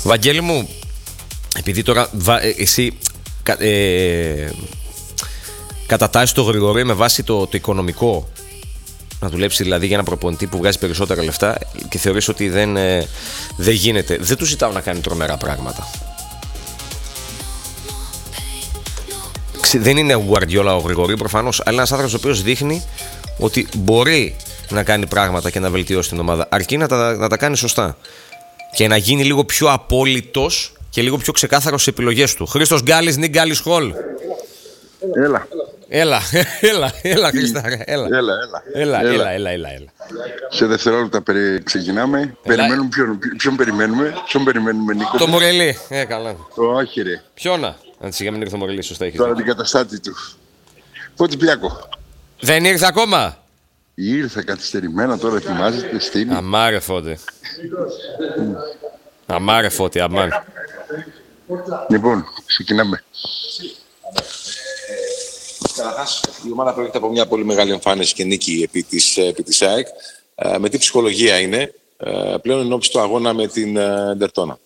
Βαγγέλη μου, επειδή τώρα εσύ κατατάσσεις το Γρηγορή με βάση το οικονομικό, να δουλέψει δηλαδή για ένα προπονητή που βγάζει περισσότερα λεφτά και θεωρείς ότι δεν γίνεται. Δεν του ζητάω να κάνει τρομερά πράγματα. Δεν είναι ο Γκουαρντιόλα ο Γρηγορή προφανώς, αλλά ένας άνθρωπος ο οποίος δείχνει ότι μπορεί να κάνει πράγματα και να βελτιώσει την ομάδα, αρκεί να τα κάνει σωστά και να γίνει λίγο πιο απόλυτος και λίγο πιο ξεκάθαρος στις επιλογές του. Χρήστος Γκάλης, Νίκ Γκάλης Χολ. Έλα Χρήσταρε, έλα. Σε δευτερόλεπτα ξεκινάμε. Περιμένουμε ποιον περιμένουμε, Νίκο. Το Μορελί, καλά. Όχι ρε. Ποιόνα, για μην ήρθε ο Μορελί, σωστά έχεις. Τώρα την καταστάτη του. Πότε Πιάκο. Δεν ήρθε ακόμα. Ήρθε καθυστερημένα, τώρα ετοιμάζεται, στείλει. Αμάρε φώτη. Αμάρε φώτη, αμάρε. Λοιπόν, ξεκινάμε. Καταρχάς, η ομάδα πρόκειται από μια πολύ μεγάλη εμφάνιση και νίκη επί της ΑΕΚ. Με τι ψυχολογία είναι πλέον εν ώψη του αγώνα με την Ντερτόνα.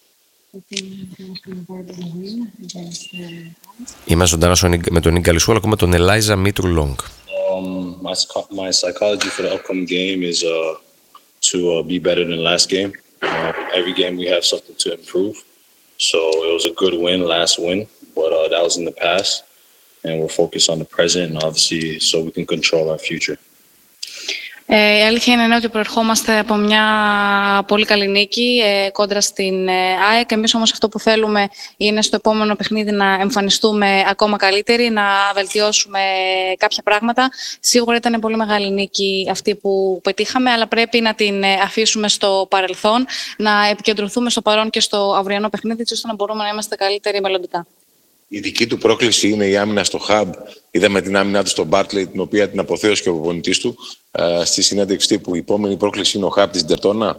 Είμαστε ζωντανά με τον Νίκ Γκάλης Χολ, ακούμε τον Ελάιζα Μήτρου Λόγκ. My psychology for the upcoming game is to be better than last game. Every game we have something to improve. So it was a good win, last win, but that was in the past. And we're focused on the present and obviously so we can control our future. Η αλήθεια είναι ότι προερχόμαστε από μια πολύ καλή νίκη κόντρα στην ΑΕΚ. Εμείς όμως αυτό που θέλουμε είναι στο επόμενο παιχνίδι να εμφανιστούμε ακόμα καλύτεροι, να βελτιώσουμε κάποια πράγματα. Σίγουρα ήταν πολύ μεγάλη νίκη αυτή που πετύχαμε, αλλά πρέπει να την αφήσουμε στο παρελθόν, να επικεντρωθούμε στο παρόν και στο αυριανό παιχνίδι, ώστε να μπορούμε να είμαστε καλύτεροι μελλοντικά. Η δική του πρόκληση είναι η άμυνα στο hub. Είδαμε την άμυνα του στον Bartley, την οποία την αποθέωσε και ο προπονητής του στη συνέντευξη τύπου. Η επόμενη πρόκληση είναι ο hub της Ντερτόνα.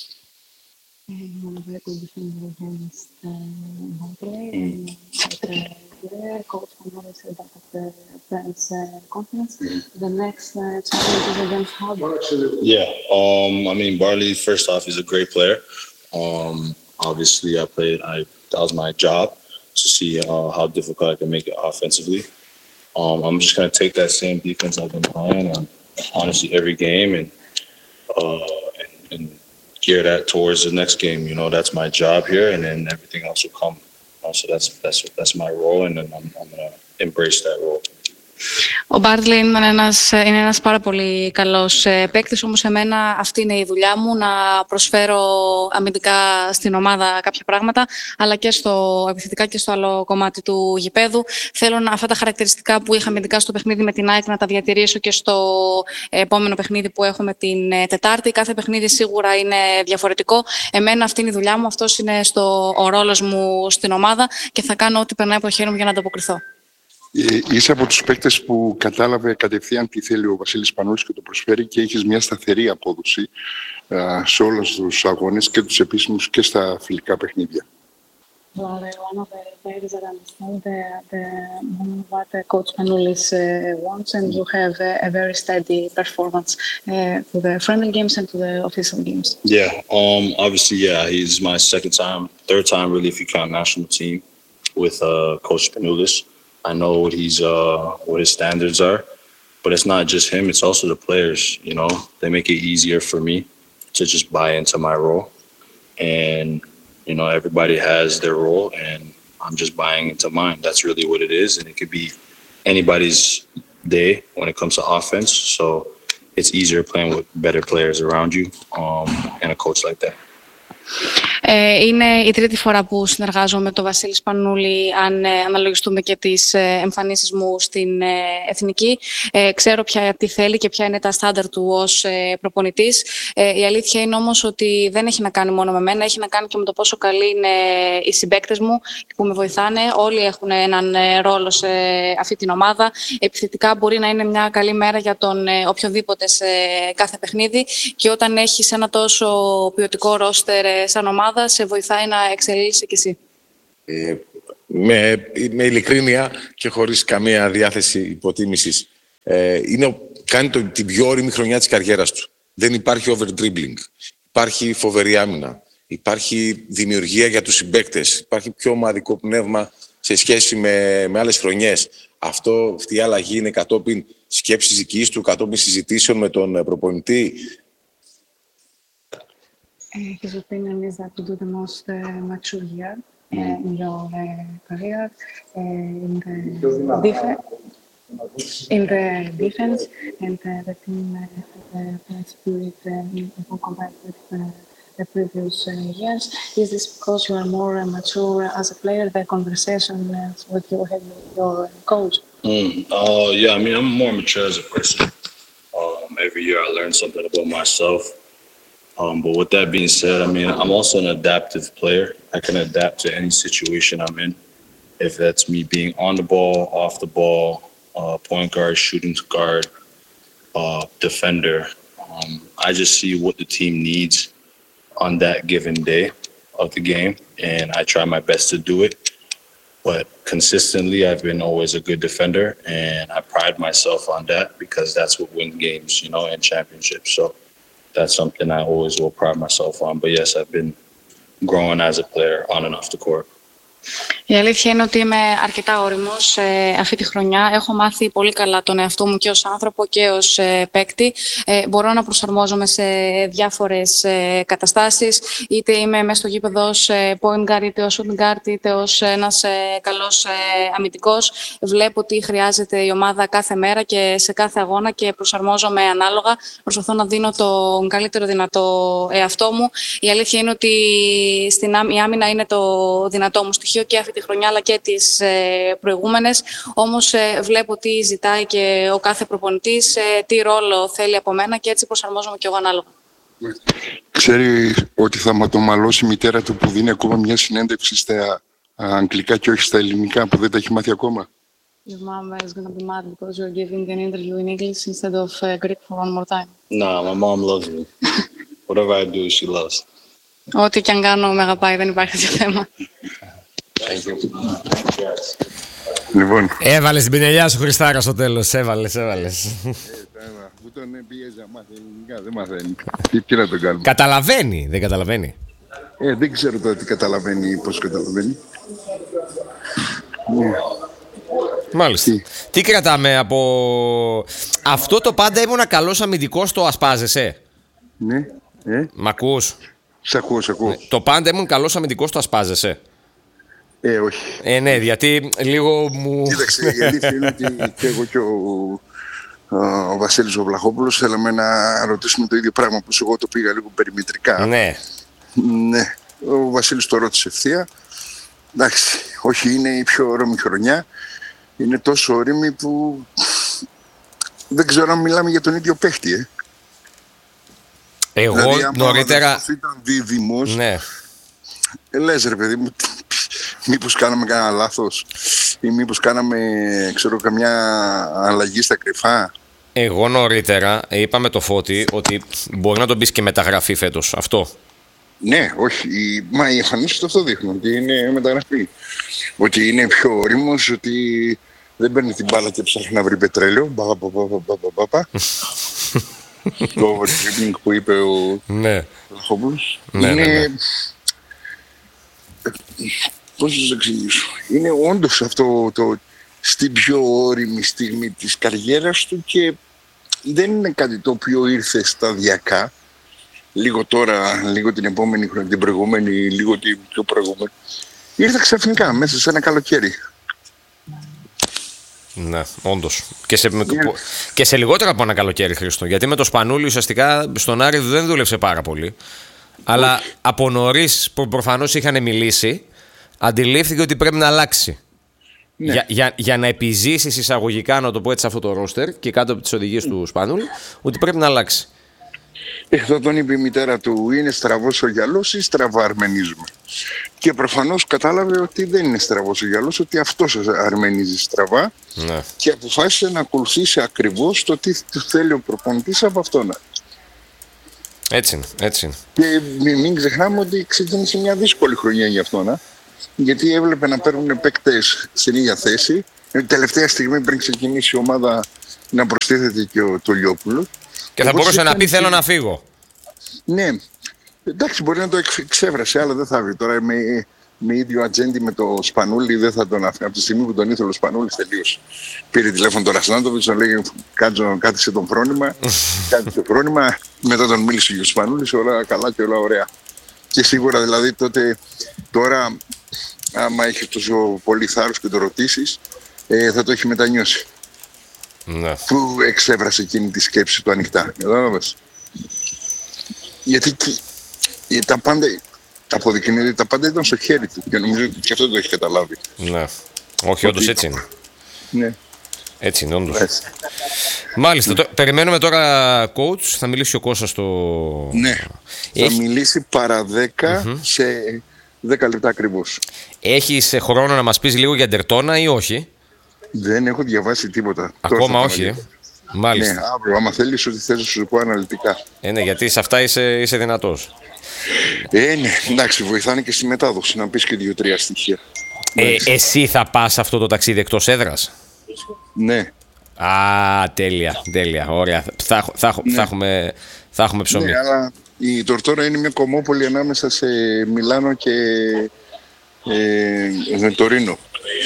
Yeah, I mean, Bartley, first off, is a great player. Obviously, that was my job. To see how difficult I can make it offensively. I'm just going to take that same defense I've been playing on honestly every game and gear that towards the next game. You know, that's my job here, and then everything else will come. So that's my role, and then I'm going to embrace that role. Ο Μπάρτλι είναι ένας πάρα πολύ καλός παίκτης, όμως εμένα αυτή είναι η δουλειά μου, να προσφέρω αμυντικά στην ομάδα κάποια πράγματα, αλλά και στο επιθετικά και στο άλλο κομμάτι του γηπέδου. Θέλω αυτά τα χαρακτηριστικά που είχα αμυντικά στο παιχνίδι με την ΑΕΚ να τα διατηρήσω και στο επόμενο παιχνίδι που έχουμε την Τετάρτη. Κάθε παιχνίδι σίγουρα είναι διαφορετικό. Εμένα αυτή είναι η δουλειά μου, αυτός είναι ο ρόλος μου στην ομάδα και θα κάνω ό,τι περνάει από το χέρι μου για να ανταποκριθώ. Είσαι από τους παίκτες που κατάλαβε κατευθείαν τι θέλει ο Βασίλης Σπανούλης και το προσφέρει και έχεις μια σταθερή απόδοση σε όλους τους αγώνες και τους επίσημους και στα φιλικά παιχνίδια. One of the players that understand what Coach Panoulis wants, and you have a very steady performance to the friendly games and to the official games. Yeah, obviously, he's my third time really, if you count national team with Coach Panoulis. I know what his standards are, but it's not just him, it's also the players, you know. They make it easier for me to just buy into my role. And, you know, everybody has their role, and I'm just buying into mine. That's really what it is, and it could be anybody's day when it comes to offense. So it's easier playing with better players around you and a coach like that. Είναι η τρίτη φορά που συνεργάζομαι με τον Βασίλη Σπανούλη, αν αναλογιστούμε και τις εμφανίσεις μου στην Εθνική. Ξέρω τι θέλει και ποια είναι τα στάνταρ του ως προπονητής. Η αλήθεια είναι όμως ότι δεν έχει να κάνει μόνο με μένα, έχει να κάνει και με το πόσο καλοί είναι οι συμπαίκτες μου που με βοηθάνε. Όλοι έχουν έναν ρόλο σε αυτή την ομάδα. Επιθετικά μπορεί να είναι μια καλή μέρα για τον οποιοδήποτε σε κάθε παιχνίδι και όταν έχεις ένα τόσο ποιοτικό ρόστερ σαν ομάδα, σε βοηθάει να εξελίσσεσαι κι εσύ. Με ειλικρίνεια και χωρίς καμία διάθεση υποτίμησης. Κάνει την πιο όριμη χρονιά της καριέρας του. Δεν υπάρχει over-dribbling. Υπάρχει φοβερή άμυνα. Υπάρχει δημιουργία για τους συμπαίκτες. Υπάρχει πιο ομαδικό πνεύμα σε σχέση με άλλες χρονιές. Αυτή η αλλαγή είναι κατόπιν σκέψης δικής του, κατόπιν συζητήσεων με τον προπονητή. His opinion is that you do the most mature year in your career in the defense, and the team has spirit compared with the previous years. Is this because you are more mature as a player? The conversation with your coach. Yeah, I mean, I'm more mature as a person. Every year I learn something about myself. But with that being said, I mean, I'm also an adaptive player. I can adapt to any situation I'm in. If that's me being on the ball, off the ball, point guard, shooting guard, defender. I just see what the team needs on that given day of the game, and I try my best to do it. But consistently, I've been always a good defender, and I pride myself on that because that's what wins games, you know, and championships. So that's something I always will pride myself on. But yes, I've been growing as a player on and off the court. Η αλήθεια είναι ότι είμαι αρκετά όριμος αυτή τη χρονιά. Έχω μάθει πολύ καλά τον εαυτό μου και ως άνθρωπο και ως παίκτη. Μπορώ να προσαρμόζομαι σε διάφορες καταστάσεις. Είτε είμαι μέσα στο γήπεδο ως point guard, είτε ως shooting guard, είτε ως ένας καλός αμυντικός. Βλέπω τι χρειάζεται η ομάδα κάθε μέρα και σε κάθε αγώνα και προσαρμόζομαι ανάλογα. Προσπαθώ να δίνω τον καλύτερο δυνατό εαυτό μου. Η αλήθεια είναι ότι η άμυνα είναι το δυνατό μου στοιχείο και αυτή τη χρονιά αλλά και τις προηγούμενες. Όμως βλέπω τι ζητάει και ο κάθε προπονητής, τι ρόλο θέλει από μένα και έτσι προσαρμόζομαι και εγώ ανάλογα. Ξέρει ότι θα μα το μαλώσει η μητέρα του που δίνει ακόμα μια συνέντευξη στα αγγλικά και όχι στα ελληνικά που δεν τα έχει μάθει ακόμα. Your mom is going to be mad because you're giving an interview in English instead of Greek for one more time. Nah, my mom loves me. Whatever I do, she loves. Ό,τι και αν κάνω με αγαπάει, δεν υπάρχει τέτοιο θέμα. Λοιπόν. Έβαλες την πινελιά σου, Χριστάρα, στο τέλος. Έβαλες. Που τον πίεζε να μάθει ελληνικά, δεν μαθαίνει. Τι να τον κάνουμε. Καταλαβαίνει, δεν καταλαβαίνει. Δεν ξέρω τώρα τι καταλαβαίνει ή πώς καταλαβαίνει. Μάλιστα. Τι κρατάμε από αυτό το πάντα ήμουν καλός αμυντικός, το ασπάζεσαι? Ναι. Μ' ακούς? Σ' ακούω. Το πάντα ήμουν καλός αμυντικός, το ασπάζεσαι? Όχι. Ναι, γιατί λίγο μου... Κοίταξε, η αλήθεια είναι ότι και εγώ και ο Βασίλης ο Βλαχόπουλος θέλαμε να ρωτήσουμε το ίδιο πράγμα που εγώ το πήγα λίγο περιμετρικά. Ναι. Ναι. Ο Βασίλης το ρώτησε ευθεία. Εντάξει, όχι, είναι η πιο όρημη χρονιά. Είναι τόσο όρημη που δεν ξέρω αν μιλάμε για τον ίδιο παίχτη. Εγώ δηλαδή, νωρίτερα... Αν ήταν δίδυμος, ναι. Λες ρε παιδί μου, μήπως κάναμε κανένα λάθος ή μήπως κάναμε, ξέρω, καμιά αλλαγή στα κρυφά. Εγώ νωρίτερα είπα με το Φώτη ότι μπορεί να τον πεις και μεταγραφή φέτος. Αυτό. Ναι, όχι. Μα οι εμφανίσεις αυτό δείχνουν ότι είναι μεταγραφή. Ότι είναι πιο όριμος, ότι δεν παίρνει την μπάλα και ψάχνει να βρει πετρέλαιο. Το overtripping που είπε ο Βλαχόπουλος. Ναι. Πώς θα σας εξηγήσω. Είναι όντως αυτό στην πιο όριμη στιγμή της καριέρας του και δεν είναι κάτι το οποίο ήρθε σταδιακά. Λίγο τώρα, λίγο την επόμενη χρονιά, την προηγούμενη, λίγο την πιο προηγούμενη. Ήρθε ξαφνικά μέσα σε ένα καλοκαίρι. Ναι, όντως. Και σε λιγότερο από ένα καλοκαίρι, Χρήστο. Γιατί με το Σπανούλη ουσιαστικά στον Άρη δεν δούλεψε πάρα πολύ. Αλλά από νωρίς που προφανώς είχαν μιλήσει, αντιλήφθηκε ότι πρέπει να αλλάξει. Ναι. Για να επιζήσεις εισαγωγικά, να το πω έτσι, αυτό το ρόστερ και κάτω από τις οδηγίες του Σπανούλη, ότι πρέπει να αλλάξει. Θα τον είπε η μητέρα του, είναι στραβός ο γυαλός ή στραβά αρμενίζουμε. Και προφανώς κατάλαβε ότι δεν είναι στραβός ο γυαλός, ότι αυτός αρμενίζει στραβά. Ναι. Και αποφάσισε να ακολουθήσει ακριβώς το τι του θέλει ο προπονητής από αυτόν. Έτσι είναι. Και μην ξεχνάμε ότι ξεκίνησε μια δύσκολη χρονιά για αυτόν. Γιατί έβλεπε να παίρνουν παίκτες στην ίδια θέση. Τελευταία στιγμή πριν ξεκινήσει η ομάδα να προστίθεται και ο Τολιόπουλος. Και θα μπορούσε να πει θέλω να φύγω. Ναι. Εντάξει, μπορεί να το εξέφρασε, αλλά δεν θα βρει. Τώρα με ίδιο ατζέντη με το Σπανούλη δεν θα τον αφήνει. Από τη στιγμή που τον ήθελε ο Σπανούλης τελείωσε. Πήρε τηλέφωνο τον Ρασνάντοβιτς, τον λέγε κάθισε τον φρόνημα. Κάθισε το φρόνημα. Μετά τον μίλησε ο Σπανούλης, όλα καλά και όλα ωραία. Και σίγουρα δηλαδή τώρα, άμα έχει τόσο πολύ θάρρος και το ρωτήσεις, θα το έχει μετανιώσει. Ναι. Που εξέφρασε εκείνη τη σκέψη του ανοιχτά. Κατάλαβες. Γιατί τα πάντα. Τα αποδεικνύει ότι τα πάντα ήταν στο χέρι του και νομίζω ότι και αυτό το έχει καταλάβει. Ναι. Όχι, όντως έτσι είναι. Ναι. Έτσι είναι, όντως. Μάλιστα. Περιμένουμε τώρα coach. Θα μιλήσει ο Κώστας στο... Ναι. Θα μιλήσει παρά 10 σε 10 λεπτά ακριβώς. Έχεις χρόνο να μας πεις λίγο για Ντερτόνα ή όχι? Δεν έχω διαβάσει τίποτα. Ακόμα όχι, Μάλιστα. Ναι, αύριο. Άμα θέλεις ότι θες να σου πω αναλυτικά. Ναι, γιατί σε αυτά είσαι δυνατός. Ναι, εντάξει, βοηθάνε και στη μετάδοση να πεις και 2-3 στοιχεία. Εσύ θα πας αυτό το ταξίδι εκτός έδρας? Ναι. Α, τέλεια, ωραία. Θα έχουμε ψωμί. Ναι, αλλά η Τορτόρα είναι μια κομμόπολη ανάμεσα σε Μιλάνο και Τωρίνο.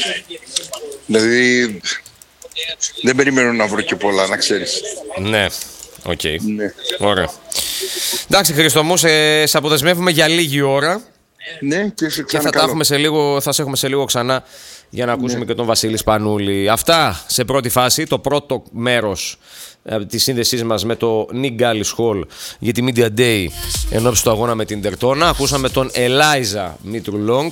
Δηλαδή δεν περιμένω να βρω και πολλά, να ξέρεις. Ναι, οκ. Ναι. Ωραία. Εντάξει, Χρήστο μου, σε αποδεσμεύουμε για λίγη ώρα. Ναι, και θα σε έχουμε σε λίγο ξανά για να ακούσουμε και τον Βασίλη Σπανούλη. Αυτά σε πρώτη φάση, το πρώτο μέρος της σύνδεσής μας με το Nick Gallis Hall για τη Media Day ενόψει του αγώνα με την Ντερτόνα. Ακούσαμε τον Ελάιζα Μήτρου-Λόγκ.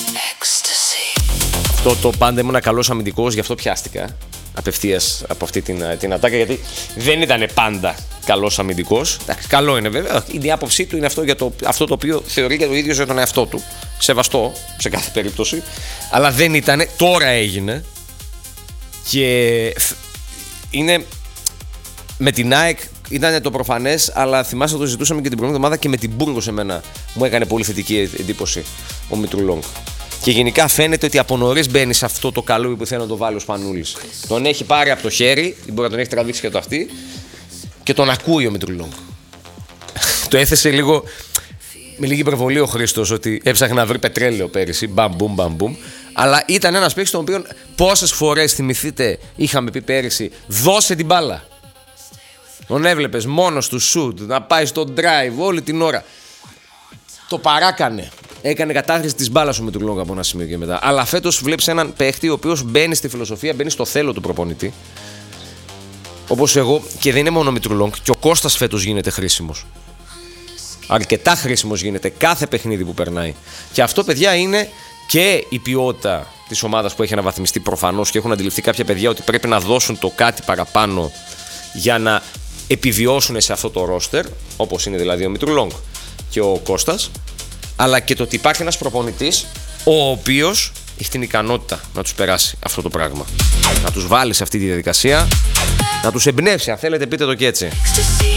Αυτό το πάντα ήμουν καλός αμυντικός, γι' αυτό πιάστηκα απευθείας από αυτή την ατάκα, γιατί δεν ήταν πάντα καλός αμυντικός. Εντάξει, καλό είναι βέβαια. Η άποψή του είναι αυτό το οποίο θεωρεί και το ίδιο για τον εαυτό του. Σεβαστό σε κάθε περίπτωση. Αλλά δεν ήταν. Τώρα έγινε. Και είναι. Με την ΑΕΚ ήταν το προφανές, αλλά θυμάσαι το ζητούσαμε και την προηγούμενη εβδομάδα και με την Μπούργος εμένα μου έκανε πολύ θετική εντύπωση ο Μήτρου-Λόγκ. Και γενικά φαίνεται ότι από νωρίς μπαίνει σε αυτό το καλούι που θέλει να το βάλει ο Σπανούλης. Τον έχει πάρει από το χέρι, μπορεί να τον έχει τραβήξει και το αυτί, και τον ακούει ο Μήτρου-Λόγκ. Το έθεσε λίγο με λίγη υπερβολή ο Χρήστος, ότι έψαχνε να βρει πετρέλαιο πέρυσι. Μπαμ-μπουμ. Αλλά ήταν ένας παίκτης τον οποίο πόσες φορές θυμηθείτε είχαμε πει πέρυσι, δώσε την μπάλα. Τον έβλεπες μόνος του σουτ, να πάει στο drive όλη την ώρα. Το παράκανε. Έκανε κατάχρηση της μπάλας ο Μήτρου-Λόγκ από ένα σημείο και μετά. Αλλά φέτος βλέπεις έναν παίχτη ο οποίος μπαίνει στη φιλοσοφία, μπαίνει στο θέλω του προπονητή. Όπως εγώ, και δεν είναι μόνο ο Μήτρου-Λόγκ, και ο Κώστας φέτος γίνεται χρήσιμος. Αρκετά χρήσιμος γίνεται κάθε παιχνίδι που περνάει. Και αυτό, παιδιά, είναι και η ποιότητα της ομάδας που έχει αναβαθμιστεί προφανώς και έχουν αντιληφθεί κάποια παιδιά ότι πρέπει να δώσουν το κάτι παραπάνω για να επιβιώσουν σε αυτό το ρόστερ, όπως είναι δηλαδή ο Μήτρου-Λόγκ και ο Κώστας. Αλλά και το ότι υπάρχει ένας προπονητής ο οποίος έχει την ικανότητα να τους περάσει αυτό το πράγμα. Να τους βάλει σε αυτή τη διαδικασία, να τους εμπνεύσει, αν θέλετε πείτε το και έτσι.